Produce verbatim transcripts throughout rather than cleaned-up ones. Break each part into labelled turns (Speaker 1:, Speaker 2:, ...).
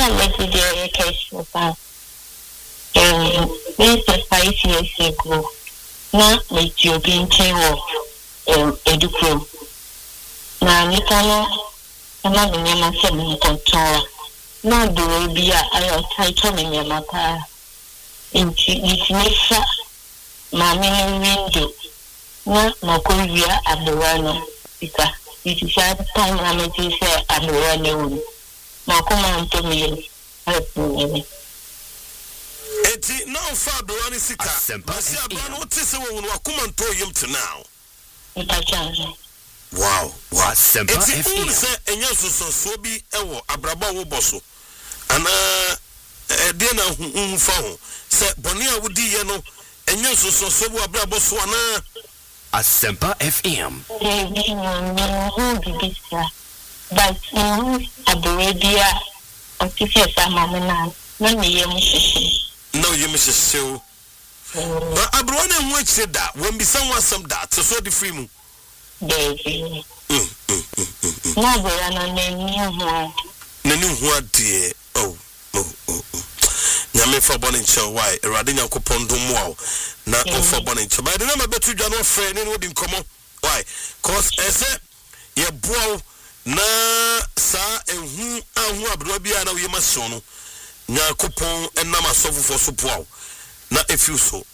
Speaker 1: I'm making the case for that. Um, this is five years ago. Now, with you being chair of Educro. Now, Nicolo, I'm not in your seven control. Now, the will be a title in your matter. Into this nature, my main window. Now, Mokovia Abuano, because it is a time I may say Abuano. Now, come on to me. Help me.
Speaker 2: Eti no fa do ani sika. Basi abano tese wo no akoma nto yim to now.
Speaker 1: Itacha.
Speaker 2: Wow, wow. Eti unu se enya sososo bi ewo abraba wo boso. Ana e de na hu fa ho. Se boni a wodi ye no enya sososo wo abraba so ana.
Speaker 3: Asempa F M.
Speaker 1: Eh, no no bibisa. But no aburedia official samamana. No me yem shishi.
Speaker 2: No, you miss a show. But I brought him which said that when be someone some that so the free moon.
Speaker 1: Baby. No, but I know
Speaker 2: no new one, dear. Oh, oh, oh, oh. Yame for bonnet show. Why? A radina coupon do more. Not for bonnet show. But I remember better than no friend in would come on. Why? Cause I said, yeah, bro, na sa and who and who abrobiana we must sono. Nya kupon enama sofu for support na efuso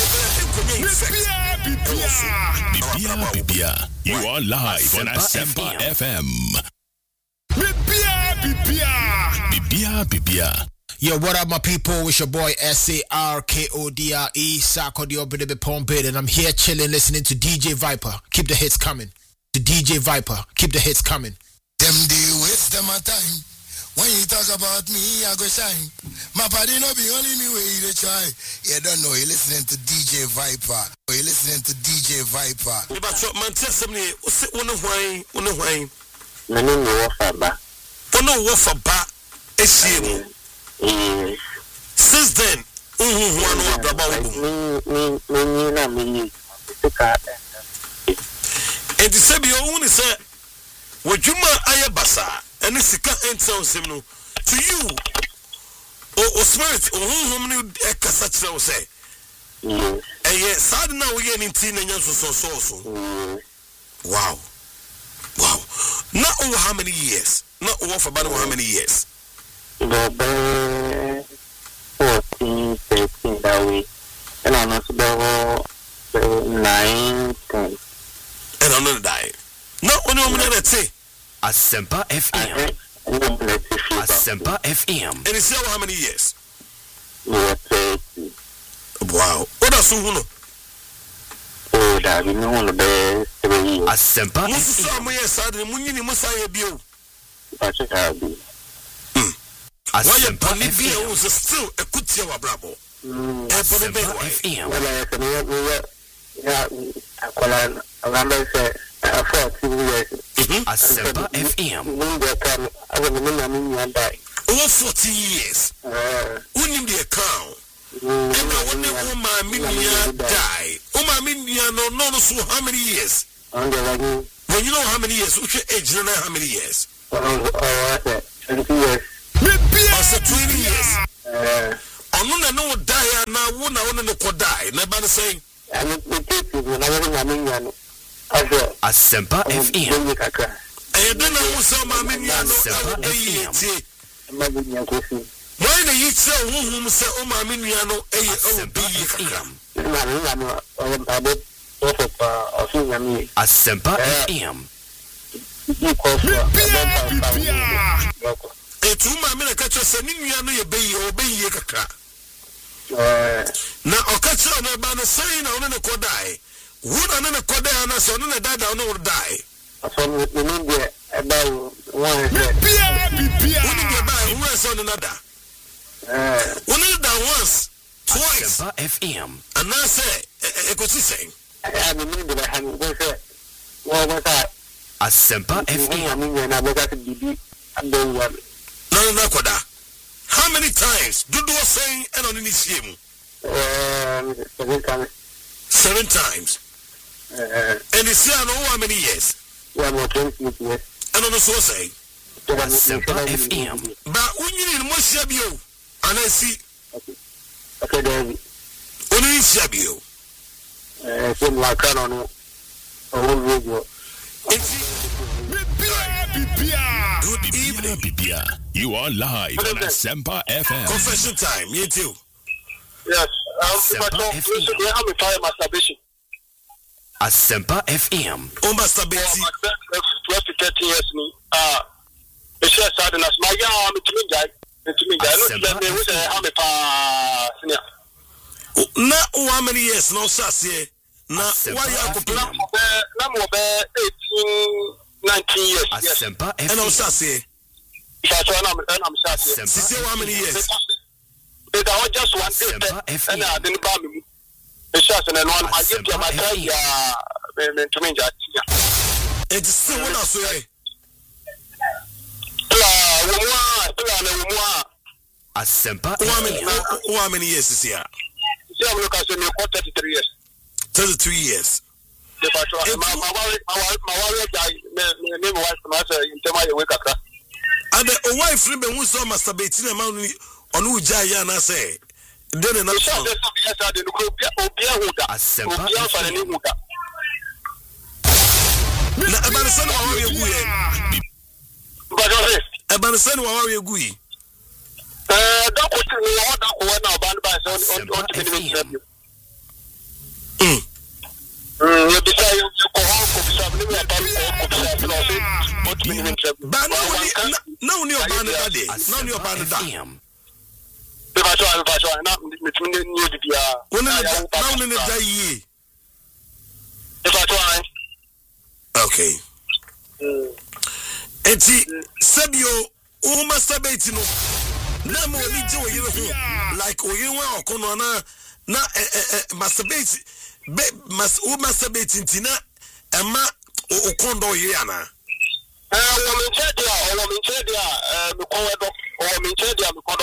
Speaker 4: Bibia Bibia you are live on Asempa F M. Bibia Bibia Bibia Bibia.
Speaker 5: Yo, what up, my people? It's your boy S A R K O D R E Sako Dio Bidebe Pompid, and I'm here chilling, listening to D J Viper. Keep the hits coming. To D J Viper, keep the hits coming.
Speaker 6: Them they waste them my time. When you talk about me, I go shine. My body no be only me way you try. You don't know, you're listening to D J Viper. You're listening to D J Viper.
Speaker 2: But your man tells me, what's it, one of why, one of why?
Speaker 7: My name is Wafaba.
Speaker 2: One of Wafaba, is she? Since then, one of the about
Speaker 7: me, me, me, me, me,
Speaker 2: and the same you only say, what you ma ayabasa. And this is him no to you. Oh, spirit, oh, how many such now say? And yes, sad now we are in teen and so so so. Wow, wow. Not over how many years? Not over for about how many years?
Speaker 7: fourteen, thirteen that way. And I'm not about nine, ten.
Speaker 2: And I'm not dying. Not only one minute, say.
Speaker 3: Asempa F M. Asempa F M.
Speaker 2: And it's how many years?
Speaker 7: Wow.
Speaker 2: What else you know?
Speaker 7: Oh, that we know the best three years.
Speaker 3: Asempa F M.
Speaker 2: Some years I didn't mean you must say a bill.
Speaker 7: That's what I'll be.
Speaker 2: Why you Bolivia was still a good year, bravo.
Speaker 3: Asempa F M.
Speaker 7: Yeah, I call it a number say.
Speaker 3: Asempa F M.
Speaker 2: Over forty years. Who name the account? And I wonder who my million die. Oh, my million no no so how many years? When you know how many years, which age you know how many years?
Speaker 7: twenty years.
Speaker 2: I said twenty years. I don't know die now. Who now want to die? Nobody saying.
Speaker 3: Asempa F M.
Speaker 2: I don't know who saw my million. Why do you say who say oh my million?
Speaker 3: Asempa F M. Asempa F M.
Speaker 2: It's who my million catch us a million. You be obey kakra. Now, I'll catch you on a banner saying I want to die. Would I not call there and I saw no die down or die?
Speaker 7: So we need the about one.
Speaker 2: Who did you buy? Who is on another? One of that once, twice.
Speaker 3: Asempa F M.
Speaker 2: And I say, it was the same.
Speaker 7: I have a minute that I have to say, what was that?
Speaker 3: Asempa F M.
Speaker 2: No, no, no, how many times? Do you say and on this year?
Speaker 7: Seven times.
Speaker 2: Seven times.
Speaker 7: Uh,
Speaker 2: and it's here know how many years?
Speaker 7: Yeah, more twenty years.
Speaker 2: And on the so say.
Speaker 3: Asempa F M.
Speaker 2: But when you need more Shabio, and I see.
Speaker 7: Okay, David.
Speaker 2: Only Shabio.
Speaker 7: Uh, from my canon, oh, video.
Speaker 2: Good evening.
Speaker 4: You are live on Asempa F M.
Speaker 2: Confession time, you too.
Speaker 7: Yes, um,
Speaker 3: Asempa F M.
Speaker 7: they have a fire masturbation.
Speaker 3: Asempa F M.
Speaker 2: Oh, masturbation.
Speaker 7: twelve to thirteen years, me. Ah, it's just sadness. My young, to me, guy. To me, guy. Look, let me with a hammer.
Speaker 2: Now, how many years? No, Sassy. Now, why are you
Speaker 7: Now, more than eighteen, nineteen years. Yes.
Speaker 3: Asempa F
Speaker 2: and no
Speaker 3: M.
Speaker 2: Sassy?
Speaker 7: If I saw them, I'm sad.
Speaker 2: Sissy, how many years?
Speaker 7: It was just one day, and I didn't buy me. It's just an one. I give you my time to me.
Speaker 2: It's still one of the
Speaker 3: Asempa
Speaker 2: how many,
Speaker 3: F M.
Speaker 2: how many years is here?
Speaker 7: I'm looking at me for thirty-three years.
Speaker 2: thirty-three years.
Speaker 7: If I try, my wife died, my wife, my in Tamaya Wicca.
Speaker 2: And the wife remember who saw masturbating amount on who Jayana say. Then another song.
Speaker 3: Asempa F M.
Speaker 2: About the son of our Gui. About the son of our Gui.
Speaker 7: Uh, don't put me on that one now, band by son on to the interview.
Speaker 2: Hmm.
Speaker 7: You decide you go home, could be something about interview.
Speaker 2: But no, no, band that day. No, your band that.
Speaker 7: If I try, if I try, not between the new D R.
Speaker 2: When now in the day.
Speaker 7: If I try.
Speaker 2: Okay. And see, Sabio, who masturbating. Na mo ni je oyi ho like oyi wa okono na na masturbate be mas o masturbate ntina ema okondo oyi ana
Speaker 7: eh wo mi che dia o wo mi che dia eh mi ko wedo o mi che dia mi ko